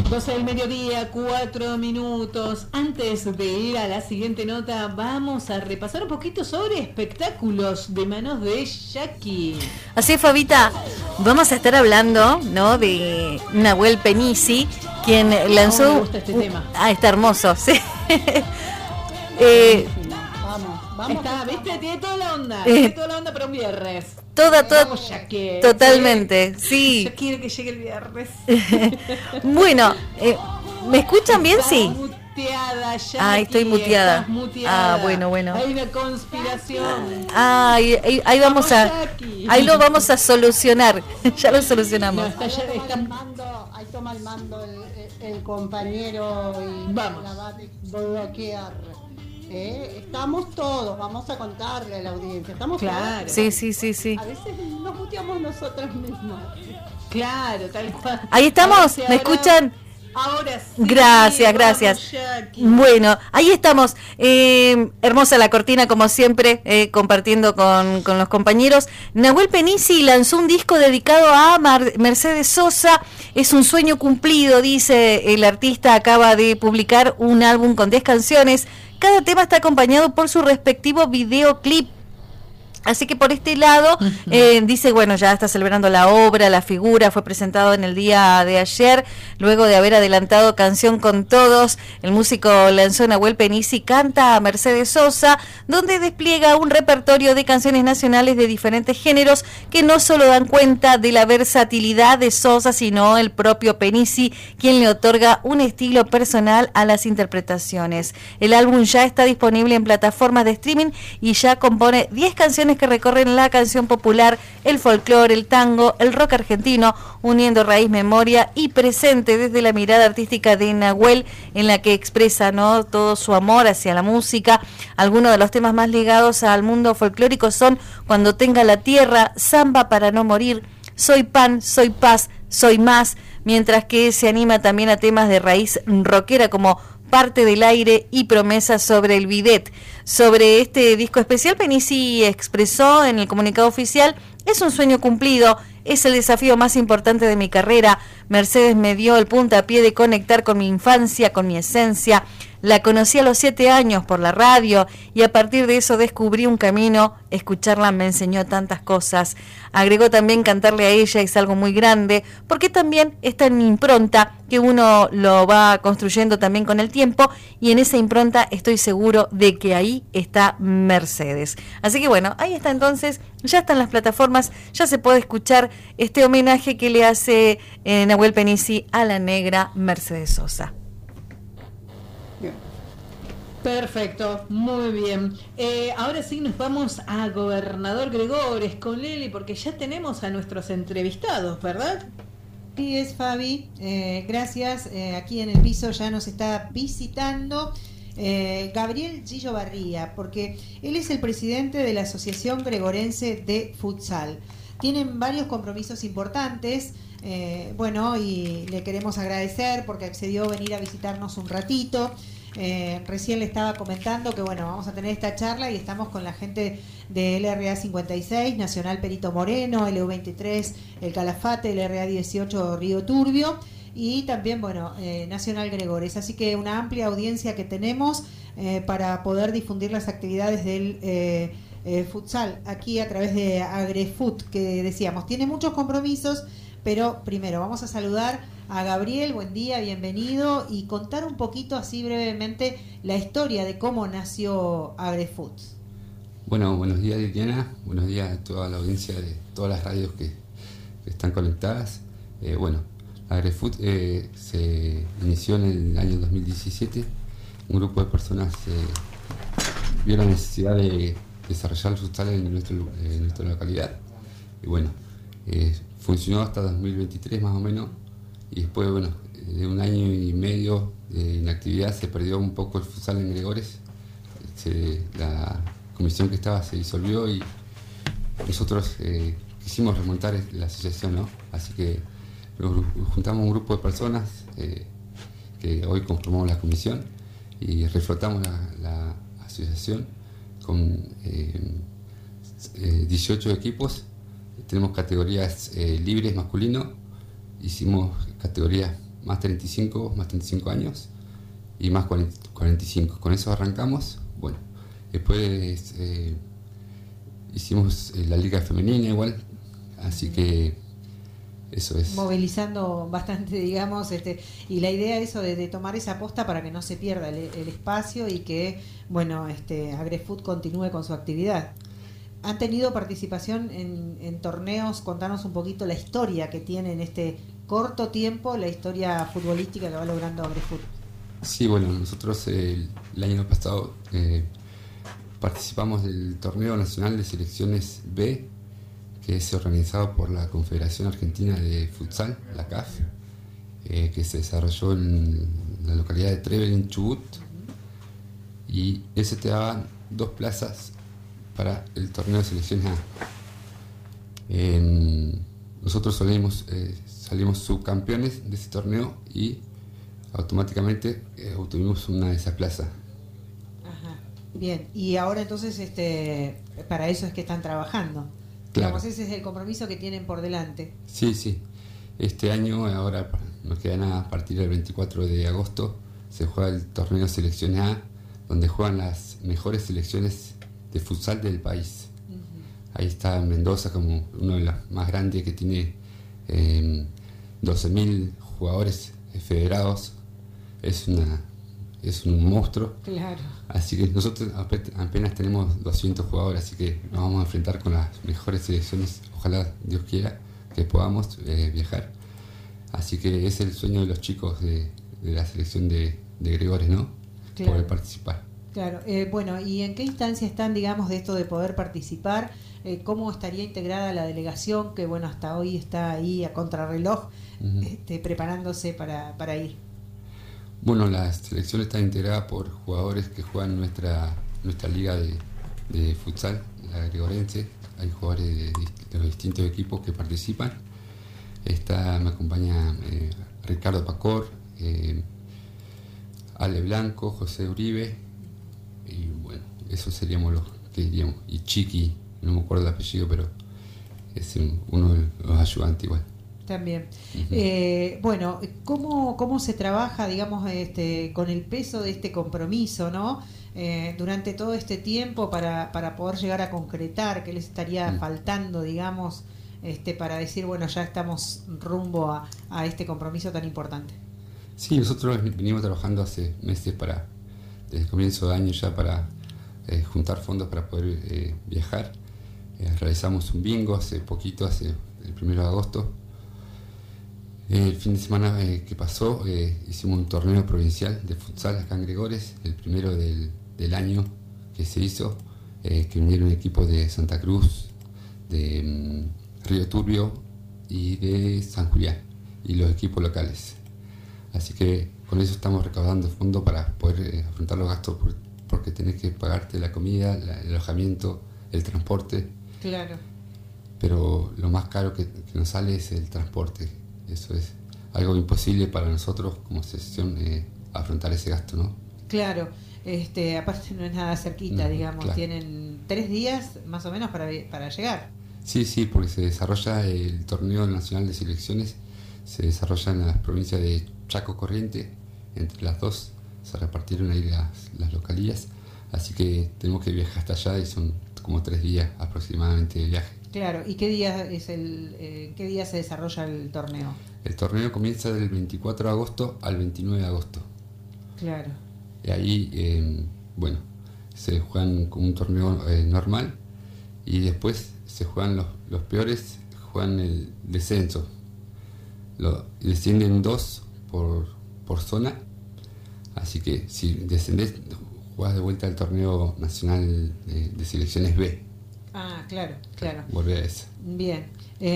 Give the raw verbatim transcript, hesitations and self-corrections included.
doce del mediodía, cuatro minutos. Antes de ir a la siguiente nota, vamos a repasar un poquito sobre espectáculos de manos de Jackie. Así es, Fabita. Vamos a estar hablando, ¿no?, de Nahuel Penisi, quien lanzó... Oh, me gusta este uh, tema. Ah, está hermoso, sí. eh, vamos, vamos. Está, ¿viste? Tiene toda la onda. Eh, tiene toda la onda para un viernes. Toda, toda, totalmente, sí. Yo quiero que llegue el viernes. Bueno, eh, ¿me escuchan bien? Estás Sí. Muteada, Jackie, ah, estoy muteada. muteada. Ah, bueno, bueno. Hay una conspiración. Ah, ahí, ahí, ahí vamos a, ahí lo vamos a solucionar. Ya lo solucionamos. No, está, ya, está... Ahí, mando, ahí toma el mando el, el, el compañero y vamos. La va a bloquear. Eh, estamos todos, vamos a contarle a la audiencia. Estamos claro. todos. Sí, sí, sí, sí. A veces nos muteamos nosotros mismos. Claro, tal cual. Ahí estamos, ¿me ahora, escuchan? Ahora sí. Gracias, gracias. Vamos, bueno, ahí estamos. Eh, hermosa la cortina, como siempre, eh, compartiendo con, con los compañeros. Nahuel Penisi lanzó un disco dedicado a Mar- Mercedes Sosa. Es un sueño cumplido, dice el artista. Acaba de publicar un álbum con diez canciones. Cada tema está acompañado por su respectivo videoclip. Así que por este lado, eh, dice, bueno, ya está celebrando la obra, la figura, fue presentado en el día de ayer, luego de haber adelantado Canción con Todos, el músico lanzó Nahuel Penisi Canta a Mercedes Sosa, donde despliega un repertorio de canciones nacionales de diferentes géneros que no solo dan cuenta de la versatilidad de Sosa, sino el propio Penisi, quien le otorga un estilo personal a las interpretaciones. El álbum ya está disponible en plataformas de streaming y ya compone diez canciones que recorren la canción popular, el folclore, el tango, el rock argentino, uniendo raíz, memoria y presente desde la mirada artística de Nahuel, en la que expresa, ¿no?, todo su amor hacia la música. Algunos de los temas más ligados al mundo folclórico son Cuando tenga la tierra, Samba para no morir, Soy pan, soy paz, soy más, mientras que se anima también a temas de raíz rockera como Parte del aire y Promesas sobre el bidet. Sobre este disco especial, Penisi expresó en el comunicado oficial: es un sueño cumplido, es el desafío más importante de mi carrera. Mercedes me dio el puntapié de conectar con mi infancia, con mi esencia. La conocí a los siete años por la radio y a partir de eso descubrí un camino. Escucharla me enseñó tantas cosas. Agregó también: cantarle a ella es algo muy grande, porque también está en impronta, que uno lo va construyendo también con el tiempo, y en esa impronta estoy seguro de que ahí está Mercedes. Así que bueno, ahí está entonces, ya están las plataformas, ya se puede escuchar este homenaje que le hace eh, Nahuel Penisi a la negra Mercedes Sosa. Perfecto, muy bien. Eh, ahora sí nos vamos a Gobernador Gregores con Leli, porque ya tenemos a nuestros entrevistados, ¿verdad? Sí, es Fabi. Eh, gracias. Eh, aquí en el piso ya nos está visitando eh, Gabriel Gillo Barría, porque él es el presidente de la Asociación Gregorense de Futsal. Tienen varios compromisos importantes. Eh, bueno, y le queremos agradecer porque accedió a venir a visitarnos un ratito. Eh, recién le estaba comentando que bueno, vamos a tener esta charla y estamos con la gente de L R A cincuenta y seis, Nacional Perito Moreno, L U veintitrés, el Calafate, L R A dieciocho Río Turbio y también bueno, eh, Nacional Gregores. Así que una amplia audiencia que tenemos eh, para poder difundir las actividades del eh, eh, futsal aquí a través de AgreFut, que decíamos, tiene muchos compromisos, pero primero vamos a saludar a Gabriel. Buen día, bienvenido, y contar un poquito así brevemente la historia de cómo nació AgreFut. Bueno, buenos días, Liliana, buenos días a toda la audiencia de todas las radios que, que están conectadas. Eh, bueno, AgreFut eh, se inició en el año dos mil diecisiete. Un grupo de personas eh, vio la necesidad de desarrollar el futsal en, nuestro, en nuestra localidad. Y bueno, eh, funcionó hasta dos mil veintitrés más o menos. Y después, bueno, de un año y medio de inactividad se perdió un poco el futsal en Gregores. Se, la comisión que estaba se disolvió y nosotros eh, quisimos remontar la asociación, ¿no? Así que nos juntamos un grupo de personas eh, que hoy conformamos la comisión y reflotamos la, la asociación con eh, eh, dieciocho equipos. Tenemos categorías eh, libres masculino, hicimos categorías más treinta y cinco, más treinta y cinco años y más cuarenta, cuarenta y cinco. Con eso arrancamos. Bueno, después eh, hicimos eh, la liga femenina igual, así que eso es. Movilizando bastante, digamos, este, y la idea eso de, de tomar esa aposta para que no se pierda el, el espacio y que, bueno, este, AgreFood continúe con su actividad. ¿Han tenido participación en, en torneos? Contanos un poquito la historia que tiene en este corto tiempo, la historia futbolística que va logrando AgreFood. Sí, bueno, nosotros eh, el año pasado eh, participamos del Torneo Nacional de Selecciones B, que es organizado por la Confederación Argentina de Futsal, la C A F, eh, que se desarrolló en la localidad de Trevel, en Chubut, y ese te daba dos plazas para el torneo de selecciones A. Eh, nosotros salimos, eh, salimos subcampeones de ese torneo y automáticamente eh, obtuvimos una de esas plazas. Ajá. Bien, y ahora entonces este, para eso es que están trabajando. Claro. Digamos, ese es el compromiso que tienen por delante. Sí, sí. Este año, ahora nos queda nada, a partir del veinticuatro de agosto, se juega el torneo Selecciones A, donde juegan las mejores selecciones de futsal del país. Uh-huh. Ahí está Mendoza como uno de los más grandes, que tiene eh, doce mil jugadores federados. Es una es un monstruo. Claro. Así que nosotros apenas tenemos doscientos jugadores, así que nos vamos a enfrentar con las mejores selecciones. Ojalá Dios quiera que podamos eh, viajar. Así que es el sueño de los chicos de, de la selección de, de Gregores, ¿no? Claro. Poder participar. Claro, eh, bueno, ¿y en qué instancia están, digamos, de esto de poder participar? Eh, ¿Cómo estaría integrada la delegación que, bueno, hasta hoy está ahí a contrarreloj, uh-huh. este, preparándose para, para ir? Bueno, la selección está integrada por jugadores que juegan nuestra nuestra liga de, de futsal, la gregorense. Hay jugadores de, de los distintos equipos que participan. Está, me acompaña eh, Ricardo Pacor, eh, Ale Blanco, José Uribe, y bueno, esos seríamos los que diríamos. Y Chiqui, no me acuerdo el apellido, pero es uno de los ayudantes igual. También. Uh-huh. Eh, bueno, ¿cómo, ¿cómo se trabaja, digamos, este, con el peso de este compromiso, ¿no? Eh, durante todo este tiempo para, para poder llegar a concretar, qué les estaría uh-huh. faltando, digamos, este, para decir, bueno, ya estamos rumbo a, a este compromiso tan importante? Sí, nosotros venimos trabajando hace meses para, desde el comienzo de año ya, para eh, juntar fondos para poder eh, viajar. Eh, realizamos un bingo hace poquito, hace el primero de agosto. El fin de semana eh, que pasó eh, hicimos un torneo provincial de futsal acá en Gregores, el primero del, del año que se hizo, eh, que vinieron equipos de Santa Cruz, de um, Río Turbio y de San Julián, y los equipos locales. Así que con eso estamos recaudando fondos para poder eh, afrontar los gastos, por, porque tenés que pagarte la comida, la, el alojamiento, el transporte. Claro. Pero lo más caro que, que nos sale es el transporte. Eso es algo imposible para nosotros como asociación eh, afrontar ese gasto, ¿no? Claro, este, aparte no es nada cerquita, no, digamos, claro. Tienen tres días más o menos para, para llegar. Sí, sí, porque se desarrolla el torneo nacional de selecciones, se desarrolla en las provincias de Chaco, Corriente, entre las dos se repartieron ahí las, las localías, así que tenemos que viajar hasta allá y son como tres días aproximadamente de viaje. Claro, ¿y qué día es el eh, qué día se desarrolla el torneo? El torneo comienza del veinticuatro de agosto al veintinueve de agosto. Claro. Y ahí, eh, bueno, se juegan como un torneo eh, normal y después se juegan los, los peores, juegan el descenso. Lo, descienden dos por, por zona, así que si descendés, jugás de vuelta al torneo nacional de, de selecciones B. Ah, claro, claro. Volver a eso. Bien.